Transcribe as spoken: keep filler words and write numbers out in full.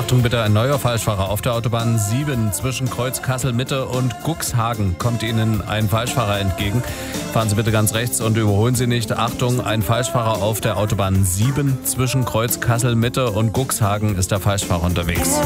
Achtung bitte, ein neuer Falschfahrer auf der Autobahn sieben zwischen Kreuz Kassel-Mitte und Cuxhagen kommt Ihnen ein Falschfahrer entgegen. Fahren Sie bitte ganz rechts und überholen Sie nicht. Achtung, ein Falschfahrer auf der Autobahn sieben zwischen Kreuz Kassel-Mitte und Cuxhagen ist der Falschfahrer unterwegs.